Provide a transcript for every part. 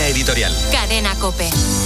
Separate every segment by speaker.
Speaker 1: editorial.
Speaker 2: Cadena COPE.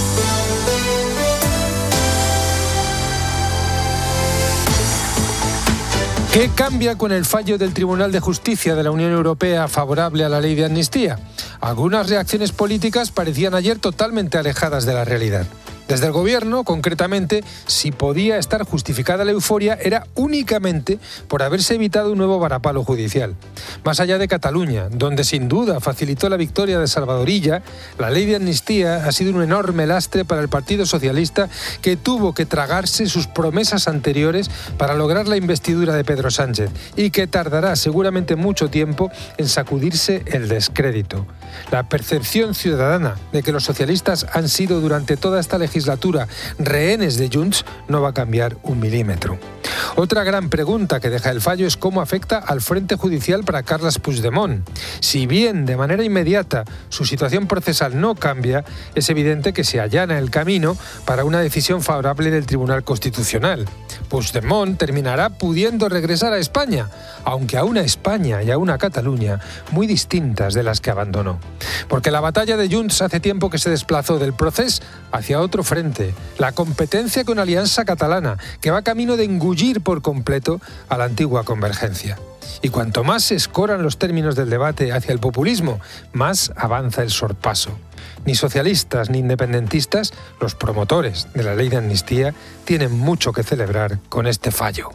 Speaker 3: ¿Qué cambia con el fallo del Tribunal de Justicia de la Unión Europea favorable a la ley de amnistía? Algunas reacciones políticas parecían ayer totalmente alejadas de la realidad. Desde el Gobierno, concretamente, si podía estar justificada la euforia era únicamente por haberse evitado un nuevo varapalo judicial. Más allá de Cataluña, donde sin duda facilitó la victoria de Salvador Illa, la ley de amnistía ha sido un enorme lastre para el Partido Socialista, que tuvo que tragarse sus promesas anteriores para lograr la investidura de Pedro Sánchez y que tardará seguramente mucho tiempo en sacudirse el descrédito. La percepción ciudadana de que los socialistas han sido durante toda esta legislatura rehenes de Junts no va a cambiar un milímetro. Otra gran pregunta que deja el fallo es cómo afecta al frente judicial para Carles Puigdemont. Si bien de manera inmediata su situación procesal no cambia, es evidente que se allana el camino para una decisión favorable del Tribunal Constitucional. Puigdemont terminará pudiendo regresar a España, aunque a una España y a una Cataluña muy distintas de las que abandonó. Porque la batalla de Junts hace tiempo que se desplazó del procés hacia otro frente, la competencia con Alianza Catalana, que va camino de engullir por completo a la antigua Convergencia. Y cuanto más se escoran los términos del debate hacia el populismo, más avanza el sorpaso. Ni socialistas ni independentistas, los promotores de la ley de amnistía, tienen mucho que celebrar con este fallo.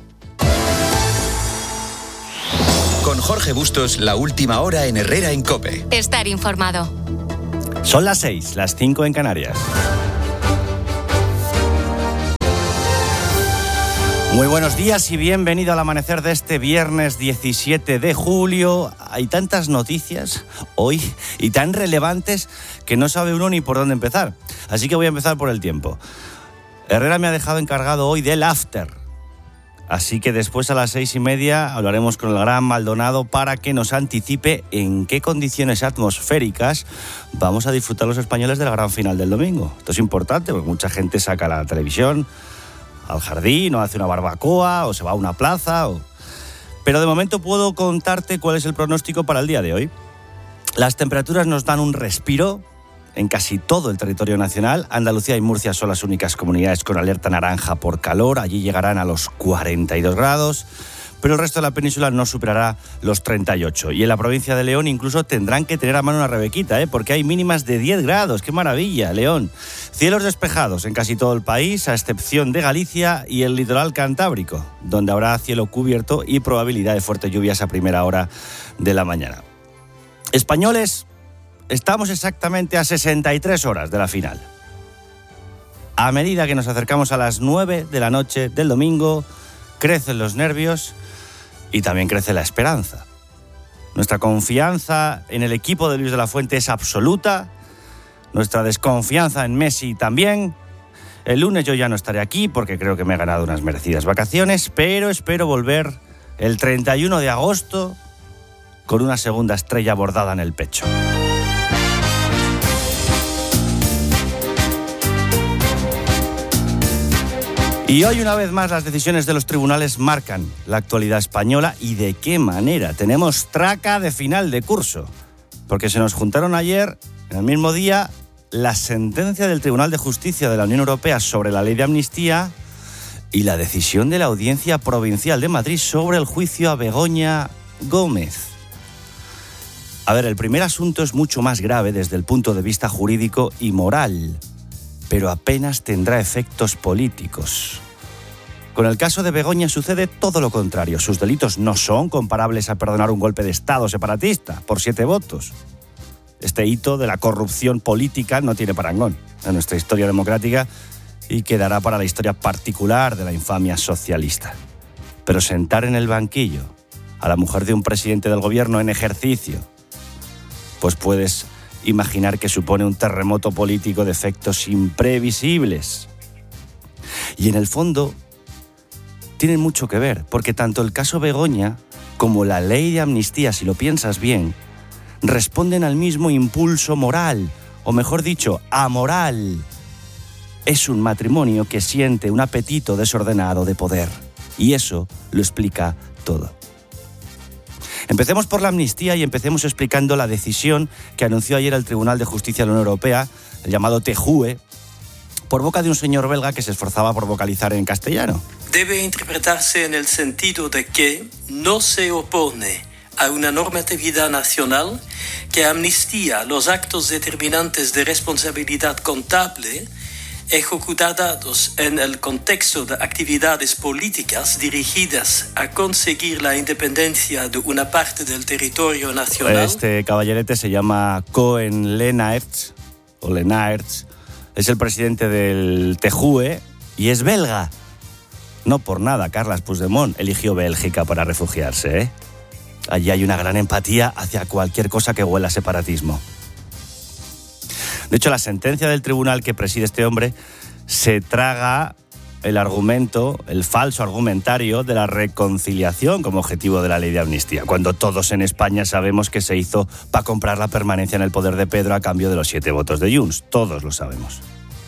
Speaker 1: Con Jorge Bustos, la última hora en Herrera en COPE.
Speaker 2: Estar informado.
Speaker 4: Son las 6, las 5 en Canarias. Muy buenos días y bienvenido al amanecer de este viernes 17 de julio. Hay tantas noticias hoy y tan relevantes que no sabe uno ni por dónde empezar. Así que voy a empezar por el tiempo. Herrera me ha dejado encargado hoy del after. Así que después a las 6:30 hablaremos con el gran Maldonado para que nos anticipe en qué condiciones atmosféricas vamos a disfrutar los españoles de la gran final del domingo. Esto es importante porque mucha gente saca la televisión al jardín, o hace una barbacoa, o se va a una plaza. Pero de momento puedo contarte cuál es el pronóstico para el día de hoy. Las temperaturas nos dan un respiro en casi todo el territorio nacional. Andalucía y Murcia son las únicas comunidades con alerta naranja por calor. Allí llegarán a los 42 grados. Pero el resto de la península no superará los 38. Y en la provincia de León incluso tendrán que tener a mano una rebequita, porque hay mínimas de 10 grados. ¡Qué maravilla, León! Cielos despejados en casi todo el país, a excepción de Galicia y el litoral cantábrico, donde habrá cielo cubierto y probabilidad de fuertes lluvias a primera hora de la mañana. Españoles, estamos exactamente a 63 horas de la final. A medida que nos acercamos a las 9 de la noche del domingo, crecen los nervios y también crece la esperanza. Nuestra confianza en el equipo de Luis de la Fuente es absoluta, nuestra desconfianza en Messi también. El lunes yo ya no estaré aquí porque creo que me he ganado unas merecidas vacaciones, pero espero volver el 31 de agosto con una segunda estrella bordada en el pecho. Y hoy, una vez más, las decisiones de los tribunales marcan la actualidad española. ¿Y de qué manera? Tenemos traca de final de curso. Porque se nos juntaron ayer, en el mismo día, la sentencia del Tribunal de Justicia de la Unión Europea sobre la ley de amnistía y la decisión de la Audiencia Provincial de Madrid sobre el juicio a Begoña Gómez. A ver, el primer asunto es mucho más grave desde el punto de vista jurídico y moral, pero apenas tendrá efectos políticos. Con el caso de Begoña sucede todo lo contrario. Sus delitos no son comparables a perdonar un golpe de Estado separatista por 7 votos. Este hito de la corrupción política no tiene parangón en nuestra historia democrática y quedará para la historia particular de la infamia socialista. Pero sentar en el banquillo a la mujer de un presidente del gobierno en ejercicio, pues puedes imaginar que supone un terremoto político de efectos imprevisibles. Y en el fondo tienen mucho que ver, porque tanto el caso Begoña como la ley de amnistía, si lo piensas bien, responden al mismo impulso moral, o mejor dicho, amoral. Es un matrimonio que siente un apetito desordenado de poder, y eso lo explica todo. Empecemos por la amnistía y empecemos explicando la decisión que anunció ayer el Tribunal de Justicia de la Unión Europea, el llamado TJUE, por boca de un señor belga que se esforzaba por vocalizar en castellano.
Speaker 2: Debe interpretarse en el sentido de que no se opone a una normatividad nacional que amnistía los actos determinantes de responsabilidad contable ejecutados en el contexto de actividades políticas dirigidas a conseguir la independencia de una parte del territorio nacional.
Speaker 4: Este caballerete se llama Koen Lenaerts, o Lenaerts, es el presidente del TJUE y es belga. No por nada, Carles Puigdemont eligió Bélgica para refugiarse, ¿eh? Allí hay una gran empatía hacia cualquier cosa que huela a separatismo. De hecho, la sentencia del tribunal que preside este hombre se traga el argumento, el falso argumentario de la reconciliación como objetivo de la ley de amnistía, cuando todos en España sabemos que se hizo para comprar la permanencia en el poder de Pedro a cambio de los 7 votos de Junts. Todos lo sabemos.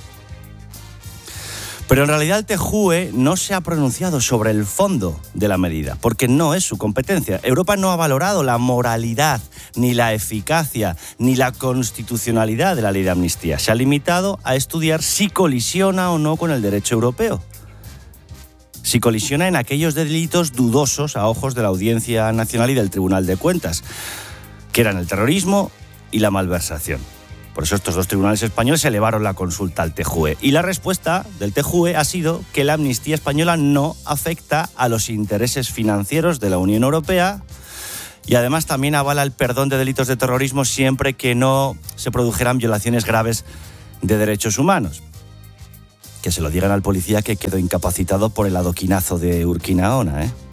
Speaker 4: Pero en realidad el TJUE no se ha pronunciado sobre el fondo de la medida, porque no es su competencia. Europa no ha valorado la moralidad, ni la eficacia, ni la constitucionalidad de la ley de amnistía. Se ha limitado a estudiar si colisiona o no con el derecho europeo. Si colisiona en aquellos delitos dudosos a ojos de la Audiencia Nacional y del Tribunal de Cuentas, que eran el terrorismo y la malversación. Por eso estos dos tribunales españoles elevaron la consulta al TJUE. Y la respuesta del TJUE ha sido que la amnistía española no afecta a los intereses financieros de la Unión Europea y además también avala el perdón de delitos de terrorismo siempre que no se produjeran violaciones graves de derechos humanos. Que se lo digan al policía que quedó incapacitado por el adoquinazo de Urquinaona, ¿eh?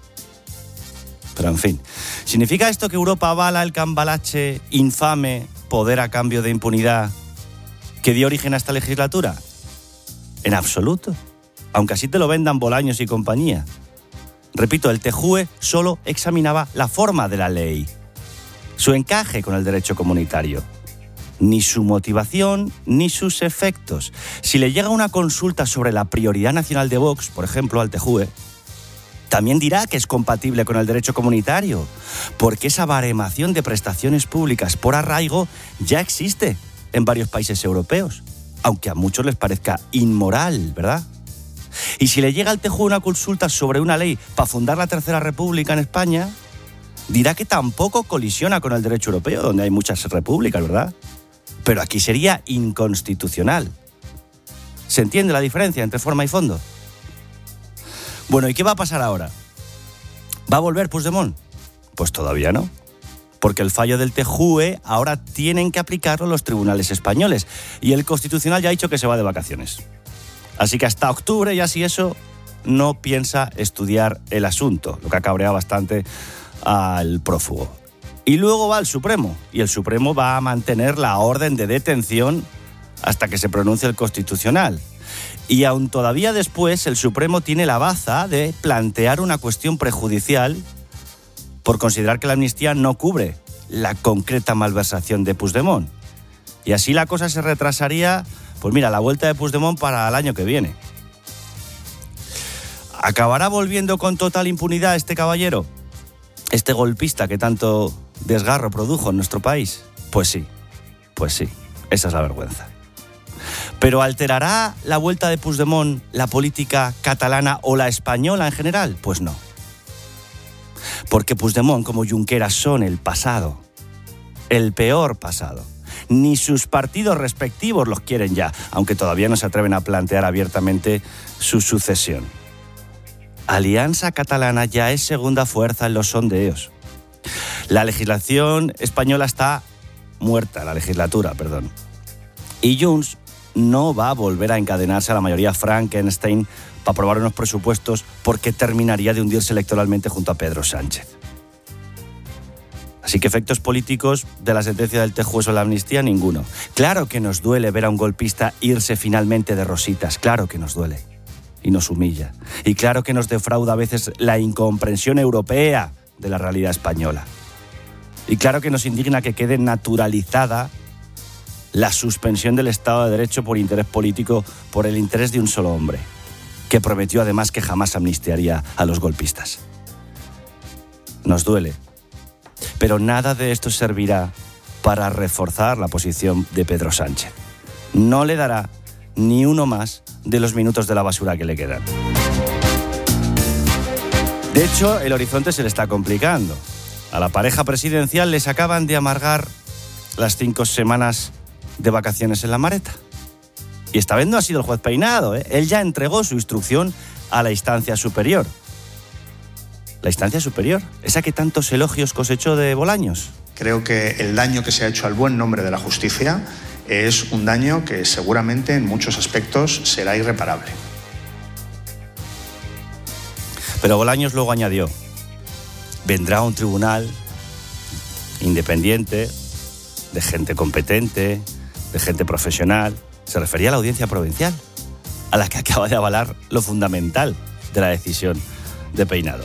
Speaker 4: Pero en fin, ¿significa esto que Europa avala el cambalache infame, poder a cambio de impunidad, que dio origen a esta legislatura? En absoluto, aunque así te lo vendan Bolaños y compañía. Repito, el TJUE solo examinaba la forma de la ley, su encaje con el derecho comunitario, ni su motivación ni sus efectos. Si le llega una consulta sobre la prioridad nacional de Vox, por ejemplo, al TJUE, también dirá que es compatible con el derecho comunitario, porque esa baremación de prestaciones públicas por arraigo ya existe en varios países europeos, aunque a muchos les parezca inmoral, ¿verdad? Y si le llega al TJUE una consulta sobre una ley para fundar la Tercera República en España, dirá que tampoco colisiona con el derecho europeo, donde hay muchas repúblicas, ¿verdad? Pero aquí sería inconstitucional. ¿Se entiende la diferencia entre forma y fondo? Bueno, ¿y qué va a pasar ahora? ¿Va a volver Puigdemont? Pues todavía no, porque el fallo del TJUE ahora tienen que aplicarlo los tribunales españoles y el Constitucional ya ha dicho que se va de vacaciones. Así que hasta octubre, ya si eso, no piensa estudiar el asunto, lo que ha cabreado bastante al prófugo. Y luego va al Supremo, y el Supremo va a mantener la orden de detención hasta que se pronuncie el Constitucional. Y aún todavía después, el Supremo tiene la baza de plantear una cuestión prejudicial por considerar que la amnistía no cubre la concreta malversación de Puigdemont. Y así la cosa se retrasaría, pues mira, la vuelta de Puigdemont para el año que viene. ¿Acabará volviendo con total impunidad este caballero? ¿Este golpista que tanto desgarro produjo en nuestro país? Pues sí, esa es la vergüenza. ¿Pero alterará la vuelta de Puigdemont la política catalana o la española en general? Pues no. Porque Puigdemont como Junqueras son el pasado, el peor pasado. Ni sus partidos respectivos los quieren ya, aunque todavía no se atreven a plantear abiertamente su sucesión. Alianza Catalana ya es segunda fuerza en los sondeos. La legislación española está muerta, la legislatura, perdón. Y Junts no va a volver a encadenarse a la mayoría Frankenstein para aprobar unos presupuestos porque terminaría de hundirse electoralmente junto a Pedro Sánchez. Así que efectos políticos de la sentencia del TJUE sobre la amnistía, ninguno. Claro que nos duele ver a un golpista irse finalmente de rositas, claro que nos duele. Y nos humilla. Y claro que nos defrauda a veces la incomprensión europea de la realidad española. Y claro que nos indigna que quede naturalizada la suspensión del Estado de Derecho por interés político, por el interés de un solo hombre, que prometió además que jamás amnistiaría a los golpistas. Nos duele, Pero nada de esto servirá para reforzar la posición de Pedro Sánchez. No le dará ni uno más de los minutos de la basura que le quedan. De hecho, el horizonte se le está complicando. A la pareja presidencial les acaban de amargar las 5 semanas de vacaciones en la maleta. Y esta vez no ha sido el juez Peinado, ¿eh? Él ya entregó su instrucción a la instancia superior. La instancia superior, esa que tantos elogios cosechó de Bolaños.
Speaker 5: Creo que el daño que se ha hecho al buen nombre de la justicia es un daño que seguramente en muchos aspectos será irreparable.
Speaker 4: Pero Bolaños luego añadió: vendrá un tribunal independiente, de gente competente, de gente profesional. Se refería a la Audiencia Provincial, a la que acaba de avalar lo fundamental de la decisión de Peinado.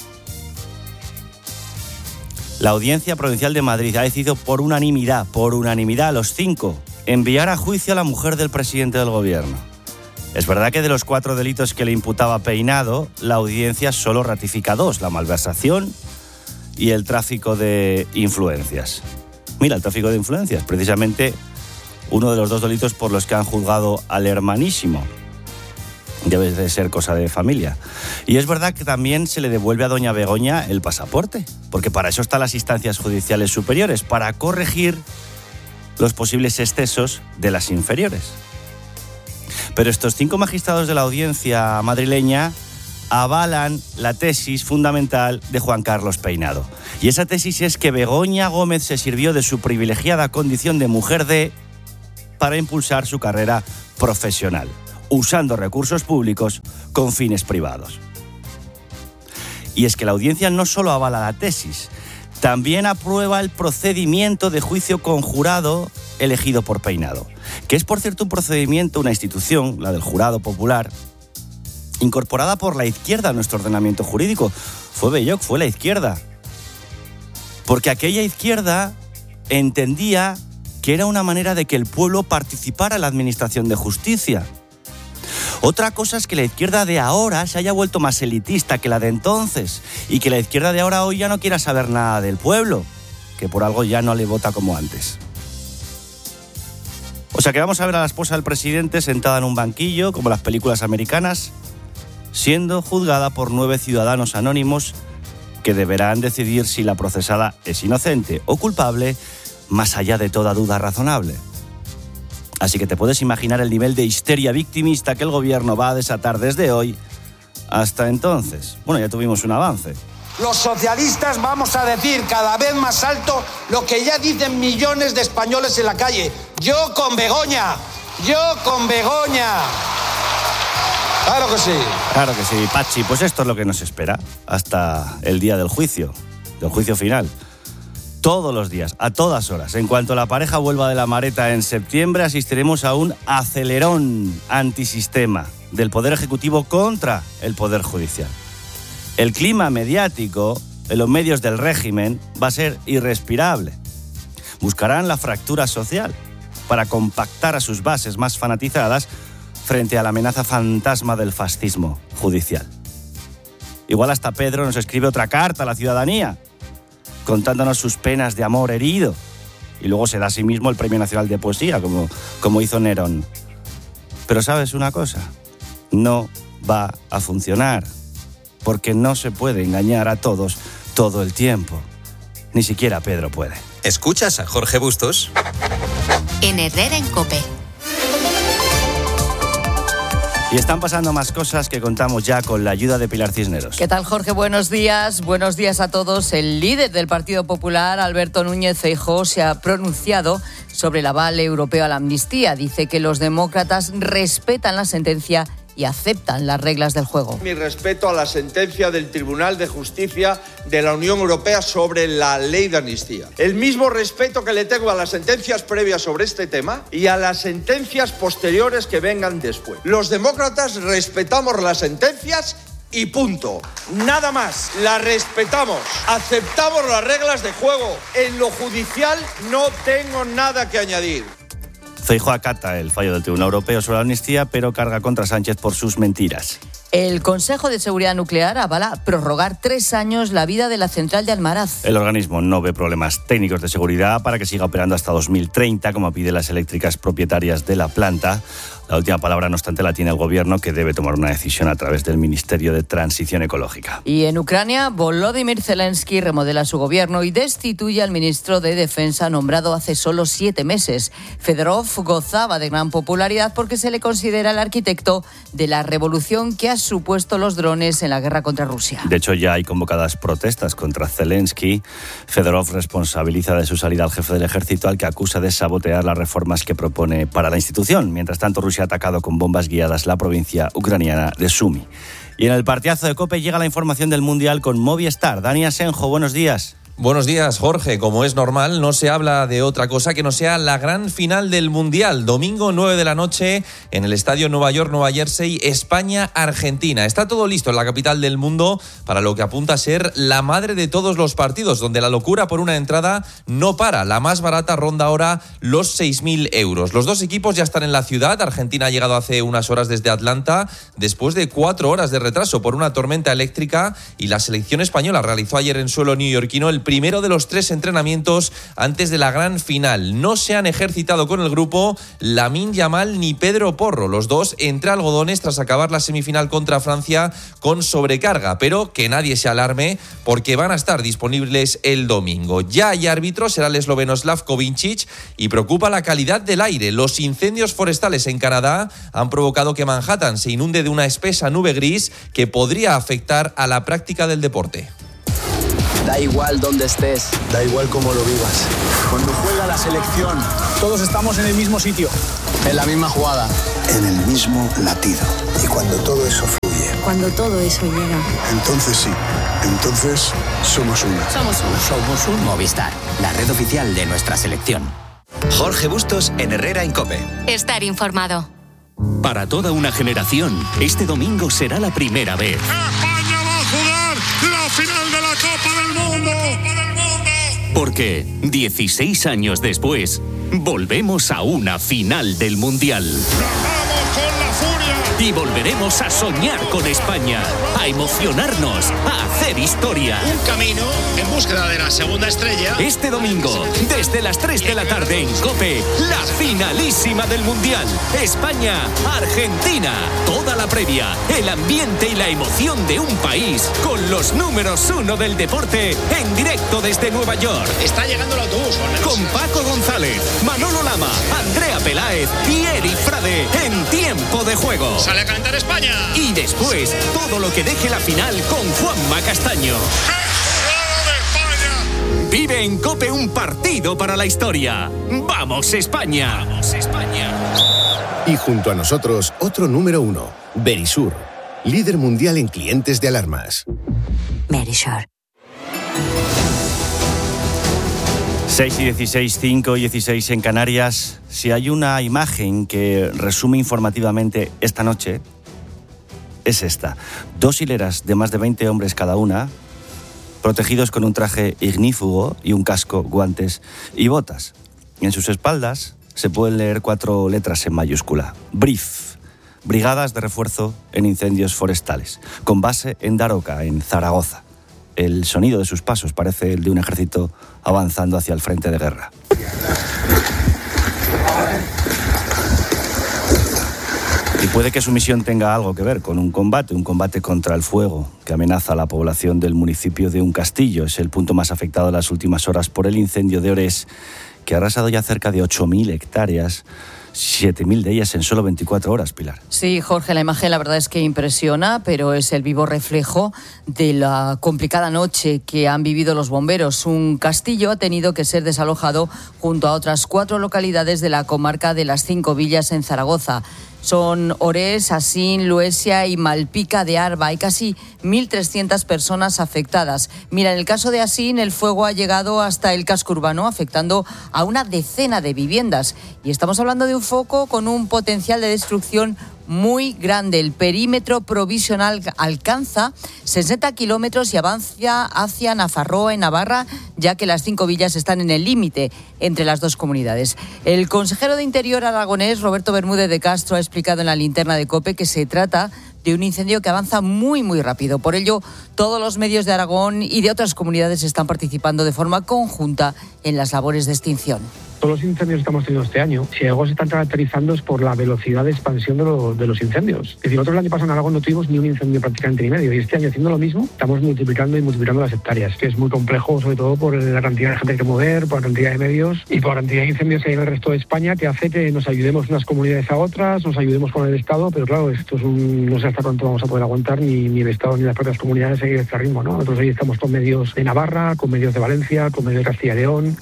Speaker 4: La Audiencia Provincial de Madrid ha decidido por unanimidad, los 5, enviar a juicio a la mujer del presidente del gobierno. Es verdad que de los 4 delitos que le imputaba Peinado, la audiencia solo ratifica 2, la malversación y el tráfico de influencias. Mira, el tráfico de influencias, precisamente uno de los 2 delitos por los que han juzgado al hermanísimo. Debe de ser cosa de familia. Y es verdad que también se le devuelve a doña Begoña el pasaporte, porque para eso están las instancias judiciales superiores, para corregir los posibles excesos de las inferiores. Pero estos 5 magistrados de la audiencia madrileña avalan la tesis fundamental de Juan Carlos Peinado. Y esa tesis es que Begoña Gómez se sirvió de su privilegiada condición de mujer para impulsar su carrera profesional, usando recursos públicos con fines privados. Y es que la audiencia no solo avala la tesis, también aprueba el procedimiento de juicio conjurado elegido por Peinado, que es, por cierto, un procedimiento, una institución, la del jurado popular, incorporada por la izquierda a nuestro ordenamiento jurídico. Fue Belloc, fue la izquierda. Porque aquella izquierda entendía que era una manera de que el pueblo participara en la administración de justicia. Otra cosa es que la izquierda de ahora se haya vuelto más elitista que la de entonces y que la izquierda de ahora hoy ya no quiera saber nada del pueblo, que por algo ya no le vota como antes. O sea que vamos a ver a la esposa del presidente sentada en un banquillo, como las películas americanas, siendo juzgada por 9 ciudadanos anónimos que deberán decidir si la procesada es inocente o culpable, más allá de toda duda razonable. Así que te puedes imaginar el nivel de histeria victimista que el gobierno va a desatar desde hoy hasta entonces. Bueno, ya tuvimos un avance.
Speaker 6: Los socialistas vamos a decir cada vez más alto lo que ya dicen millones de españoles en la calle. Yo con Begoña, yo con Begoña. Claro que sí.
Speaker 4: Claro que sí, Pachi. Pues esto es lo que nos espera hasta el día del juicio final. Todos los días, a todas horas. En cuanto la pareja vuelva de la maleta en septiembre, asistiremos a un acelerón antisistema del Poder Ejecutivo contra el Poder Judicial. El clima mediático en los medios del régimen va a ser irrespirable. Buscarán la fractura social para compactar a sus bases más fanatizadas frente a la amenaza fantasma del fascismo judicial. Igual hasta Pedro nos escribe otra carta a la ciudadanía, contándonos sus penas de amor herido, y luego se da a sí mismo el Premio Nacional de Poesía, como hizo Nerón. Pero ¿sabes una cosa? No va a funcionar, porque no se puede engañar a todos todo el tiempo. Ni siquiera Pedro puede.
Speaker 1: ¿Escuchas a Jorge Bustos?
Speaker 7: En Herrera en COPE.
Speaker 4: Y están pasando más cosas que contamos ya con la ayuda de Pilar Cisneros.
Speaker 8: ¿Qué tal, Jorge? Buenos días a todos. El líder del Partido Popular, Alberto Núñez Feijóo, se ha pronunciado sobre el aval europeo a la amnistía. Dice que los demócratas respetan la sentencia y aceptan las reglas del juego.
Speaker 6: Mi respeto a la sentencia del Tribunal de Justicia de la Unión Europea sobre la ley de amnistía. El mismo respeto que le tengo a las sentencias previas sobre este tema y a las sentencias posteriores que vengan después. Los demócratas respetamos las sentencias y punto. Nada más. Las respetamos. Aceptamos las reglas de juego. En lo judicial no tengo nada que añadir.
Speaker 4: Feijóo acata el fallo del Tribunal Europeo sobre la amnistía, pero carga contra Sánchez por sus mentiras.
Speaker 8: El Consejo de Seguridad Nuclear avala prorrogar 3 años la vida de la central de Almaraz.
Speaker 4: El organismo no ve problemas técnicos de seguridad para que siga operando hasta 2030, como piden las eléctricas propietarias de la planta. La última palabra, no obstante, la tiene el gobierno, que debe tomar una decisión a través del Ministerio de Transición Ecológica.
Speaker 8: Y en Ucrania, Volodymyr Zelensky remodela su gobierno y destituye al ministro de Defensa nombrado hace solo 7 meses. Fedorov gozaba de gran popularidad porque se le considera el arquitecto de la revolución que ha supuesto los drones en la guerra contra Rusia.
Speaker 4: De hecho, ya hay convocadas protestas contra Zelensky. Fedorov responsabiliza de su salida al jefe del ejército, al que acusa de sabotear las reformas que propone para la institución. Mientras tanto, Rusia ha atacado con bombas guiadas la provincia ucraniana de Sumy. Y en el partidazo de COPE llega la información del Mundial con Movistar. Dani Asenjo, buenos días.
Speaker 9: Buenos días, Jorge. Como es normal, no se habla de otra cosa que no sea la gran final del Mundial. Domingo 9 de la noche en el estadio Nueva York, Nueva Jersey, España-Argentina. Está todo listo en la capital del mundo para lo que apunta a ser la madre de todos los partidos, donde la locura por una entrada no para. La más barata ronda ahora los 6.000 euros. Los dos equipos ya están en la ciudad. Argentina ha llegado hace unas horas desde Atlanta, después de 4 horas de retraso por una tormenta eléctrica, y la selección española realizó ayer en suelo neoyorquino el primero de los 3 entrenamientos antes de la gran final. No se han ejercitado con el grupo Lamine Yamal ni Pedro Porro, los dos entre algodones tras acabar la semifinal contra Francia con sobrecarga, pero que nadie se alarme porque van a estar disponibles el domingo. Ya hay árbitro, será el esloveno Slavko Vincic, y preocupa la calidad del aire. Los incendios forestales en Canadá han provocado que Manhattan se inunde de una espesa nube gris que podría afectar a la práctica del deporte.
Speaker 10: Da igual dónde estés,
Speaker 11: da igual cómo lo vivas.
Speaker 10: Cuando juega la selección,
Speaker 11: todos estamos en el mismo sitio,
Speaker 10: en la misma jugada,
Speaker 11: en el mismo latido. Y cuando todo eso fluye,
Speaker 12: cuando todo eso llega,
Speaker 11: entonces sí, entonces somos uno.
Speaker 12: Somos uno.
Speaker 13: Movistar, la red oficial de nuestra selección.
Speaker 1: Jorge Bustos en Herrera en COPE.
Speaker 7: Estar informado.
Speaker 14: Para toda una generación, este domingo será la primera vez.
Speaker 15: España va a jugar la final de la Copa del Mundo.
Speaker 14: Porque 16 años después, volvemos a una final del Mundial.
Speaker 15: ¡Ganamos con la furia!
Speaker 14: Y volveremos a soñar con España, a emocionarnos, a hacer historia.
Speaker 15: Un camino en búsqueda de la segunda estrella.
Speaker 14: Este domingo, desde las 3 de la tarde en COPE, la finalísima del Mundial. España-Argentina. Toda la previa, el ambiente y la emoción de un país con los números 1 del deporte en directo desde Nueva York.
Speaker 15: Está llegando el autobús.
Speaker 14: Con Paco González, Manolo Lama, Andrea Peláez y Eri Frade en tiempo de juego.
Speaker 15: ¡Sale a cantar España!
Speaker 14: Y después, todo lo que deje la final con Juanma Castaño. Vive en COPE un partido para la historia. ¡Vamos, España! ¡Vamos, España!
Speaker 16: Y junto a nosotros, otro número 1, Verisur, líder mundial en clientes de alarmas.
Speaker 7: Verisur.
Speaker 4: 6 y 16, 5 y 16 en Canarias. Si hay una imagen que resume informativamente esta noche, es esta. 2 hileras de más de 20 hombres cada una, protegidos con un traje ignífugo y un casco, guantes y botas. Y en sus espaldas se pueden leer 4 letras en mayúscula. BRIF, Brigadas de Refuerzo en Incendios Forestales, con base en Daroca, en Zaragoza. El sonido de sus pasos parece el de un ejército avanzando hacia el frente de guerra. Y puede que su misión tenga algo que ver con un combate contra el fuego que amenaza a la población del municipio de Un Castillo. Es el punto más afectado en las últimas horas por el incendio de Orés, que ha arrasado ya cerca de 8.000 hectáreas, 7.000 de ellas en solo 24 horas, Pilar.
Speaker 8: Sí, Jorge, la imagen la verdad es que impresiona, pero es el vivo reflejo de la complicada noche que han vivido los bomberos. Un castillo ha tenido que ser desalojado junto a otras 4 localidades de la comarca de las 5 villas en Zaragoza. Son Orés, Asín, Luesia y Malpica de Arba. Hay casi 1.300 personas afectadas. Mira, en el caso de Asín, el fuego ha llegado hasta el casco urbano, afectando a una decena de viviendas. Y estamos hablando de un foco con un potencial de destrucción muy grande. El perímetro provisional alcanza 60 kilómetros y avanza hacia Nafarroa, en Navarra, ya que las 5 villas están en el límite entre las dos comunidades. El consejero de Interior aragonés, Roberto Bermúdez de Castro, ha explicado en la linterna de COPE que se trata de un incendio que avanza muy, muy rápido. Por ello, todos los medios de Aragón y de otras comunidades están participando de forma conjunta en las labores de extinción.
Speaker 17: Todos los incendios que estamos teniendo este año, si algo se están caracterizando es por la velocidad de expansión de los incendios. Es decir, nosotros el año pasado en Aragón no tuvimos ni un incendio prácticamente ni medio, y este año, haciendo lo mismo, estamos multiplicando las hectáreas, que es muy complejo, sobre todo por la cantidad de gente que hay que mover, por la cantidad de medios y por la cantidad de incendios que hay en el resto de España, que hace que nos ayudemos unas comunidades a otras, nos ayudemos con el Estado, pero claro, esto es no sé hasta cuánto vamos a poder aguantar, ni el Estado ni las propias comunidades seguir este ritmo, ¿no? Nosotros ahí estamos con medios de Navarra, con medios de Valencia, con medios de Castilla y León.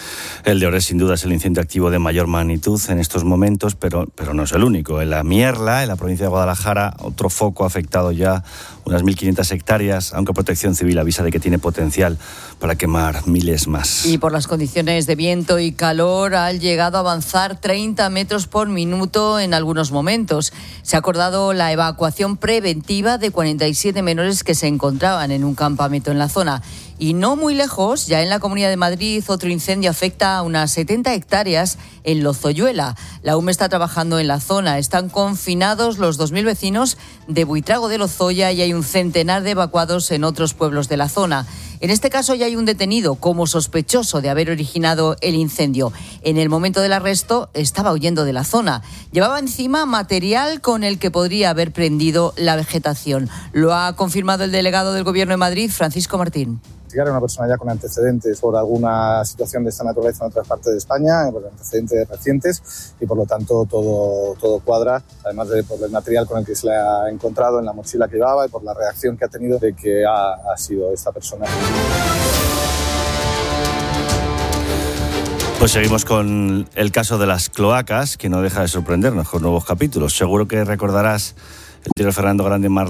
Speaker 4: El de Ores, sin duda, es el incendio activo de mayor magnitud en estos momentos, pero no es el único. En la Mierla, en la provincia de Guadalajara, otro foco ha afectado ya unas 1.500 hectáreas, aunque Protección Civil avisa de que tiene potencial para quemar miles más.
Speaker 8: Y por las condiciones de viento y calor han llegado a avanzar 30 metros por minuto en algunos momentos. Se ha acordado la evacuación preventiva de 47 menores que se encontraban en un campamento en la zona. Y no muy lejos, ya en la Comunidad de Madrid, otro incendio afecta a unas 70 hectáreas en Lozoyuela. La UME está trabajando en la zona. Están confinados los 2.000 vecinos de Buitrago de Lozoya y hay un centenar de evacuados en otros pueblos de la zona. En este caso ya hay un detenido como sospechoso de haber originado el incendio. En el momento del arresto estaba huyendo de la zona. Llevaba encima material con el que podría haber prendido la vegetación. Lo ha confirmado el delegado del Gobierno de Madrid, Francisco Martín.
Speaker 18: Era una persona ya con antecedentes por alguna situación de esta naturaleza en otras partes de España, por antecedentes recientes, y por lo tanto todo cuadra, además por el material con el que se le ha encontrado en la mochila que llevaba y por la reacción que ha tenido de que ha sido esta persona.
Speaker 4: Pues seguimos con el caso de las cloacas, que no deja de sorprendernos con nuevos capítulos. Seguro que recordarás el tiro de Fernando Grande en Mar